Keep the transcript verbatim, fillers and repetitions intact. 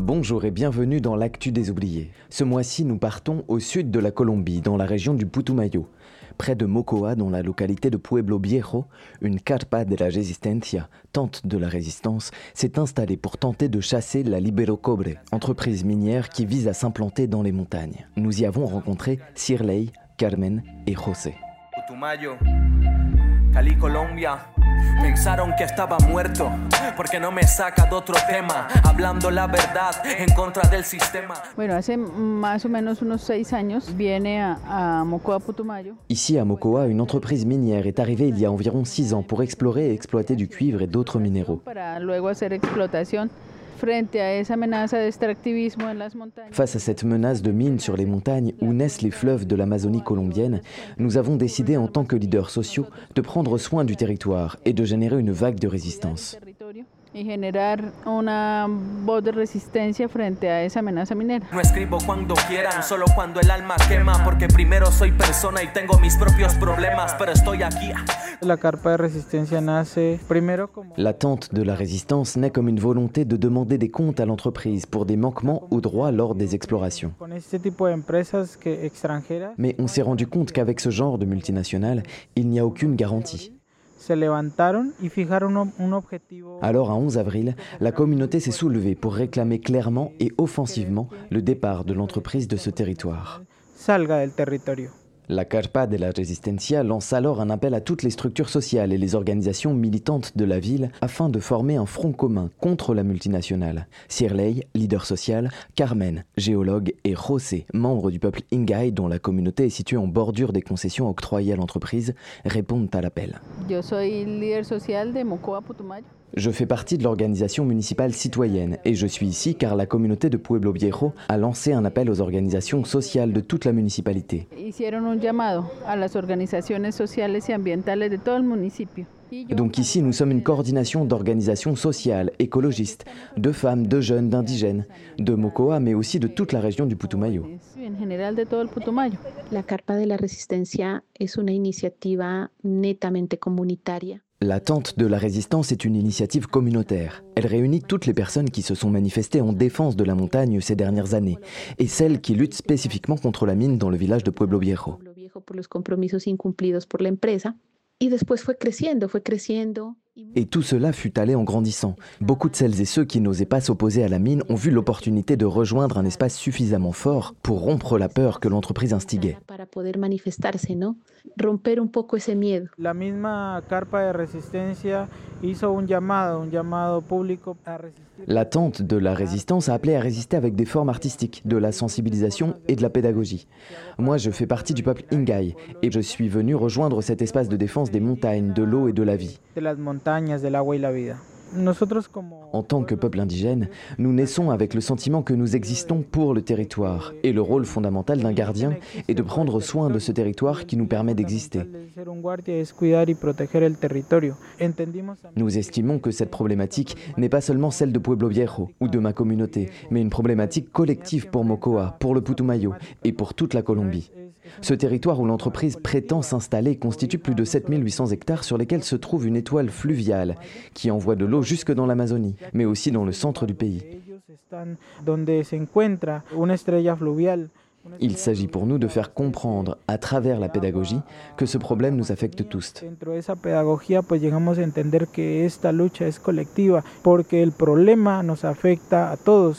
Bonjour et bienvenue dans l'Actu des Oubliés. Ce mois-ci, nous partons au sud de la Colombie, dans la région du Putumayo. Près de Mocoa, dans la localité de Pueblo Viejo, une carpa de la resistencia, tente de la résistance, s'est installée pour tenter de chasser la Libero Cobre, entreprise minière qui vise à s'implanter dans les montagnes. Nous y avons rencontré Shirley, Carmen et José. Putumayo, Cali, Colombia. Pensaron que estaba muerto porque no me saca de otro tema hablando la verdad en contra del sistema. Bueno, hace más o menos unos seis años viene a, a Mocoa, Putumayo. Ici à Mocoa, une entreprise minière est arrivée il y a environ six ans pour explorer et exploiter du cuivre et d'autres minéraux. Para luego hacer explotación. Face à cette menace de mines sur les montagnes où naissent les fleuves de l'Amazonie colombienne, nous avons décidé en tant que leaders sociaux de prendre soin du territoire et de générer une vague de résistance. Y generar una voz de resistencia frente a esa amenaza minera. No escribo cuando quieran, solo cuando el alma quema, porque primero soy persona y tengo mis propios problemas, pero estoy aquí. La carpa de resistencia nace primero como... La tente de la résistance naît comme une volonté de demander des comptes à l'entreprise pour des manquements aux droits lors des explorations. Con este tipo de empresas que extranjeras. Mais on s'est rendu compte qu'avec ce genre de multinationales, il n'y a aucune garantie. Alors, à onze avril, la communauté s'est soulevée pour réclamer clairement et offensivement le départ de l'entreprise de ce territoire. Salga del territorio. La Carpa de la Resistencia lance alors un appel à toutes les structures sociales et les organisations militantes de la ville afin de former un front commun contre la multinationale. Shirley, leader social, Carmen, géologue et José, membre du peuple Ingay dont la communauté est située en bordure des concessions octroyées à l'entreprise, répondent à l'appel. Yo soy líder social de Mocoa, Putumayo. Je fais partie de l'organisation municipale citoyenne et je suis ici car la communauté de Pueblo Viejo a lancé un appel aux organisations sociales de toute la municipalité. Hicieron un llamado a las organizaciones sociales y ambientales de todo el municipio. Donc ici, nous sommes une coordination d'organisations sociales, écologistes, de femmes, de jeunes, d'indigènes, de Mocoa, mais aussi de toute la région du Putumayo. La Carpa de la Resistencia es una iniciativa netamente comunitaria. La tente de la résistance est une initiative communautaire. Elle réunit toutes les personnes qui se sont manifestées en défense de la montagne ces dernières années et celles qui luttent spécifiquement contre la mine dans le village de Pueblo Viejo. Et tout cela fut allé en grandissant. Beaucoup de celles et ceux qui n'osaient pas s'opposer à la mine ont vu l'opportunité de rejoindre un espace suffisamment fort pour rompre la peur que l'entreprise instiguait. La misma Carpa de Resistencia hizo un llamado, un llamado público a resistir. La tente de la résistance a appelé à résister avec des formes artistiques, de la sensibilisation et de la pédagogie. Moi, je fais partie du peuple Ingay et je suis venu rejoindre cet espace de défense des montagnes, de l'eau et de la vie. En tant que peuple indigène, nous naissons avec le sentiment que nous existons pour le territoire et le rôle fondamental d'un gardien est de prendre soin de ce territoire qui nous permet d'exister. Nous estimons que cette problématique n'est pas seulement celle de Pueblo Viejo ou de ma communauté, mais une problématique collective pour Mocoa, pour le Putumayo et pour toute la Colombie. Ce territoire où l'entreprise prétend s'installer constitue plus de sept mille huit cents hectares sur lesquels se trouve une étoile fluviale qui envoie de l'eau jusque dans l'Amazonie, mais aussi dans le centre du pays. Il s'agit pour nous de faire comprendre, à travers la pédagogie, que ce problème nous affecte tous. Dentro de esa pedagogía, pues llegamos a entender que esta lucha es colectiva, porque el problema nos afecta a todos.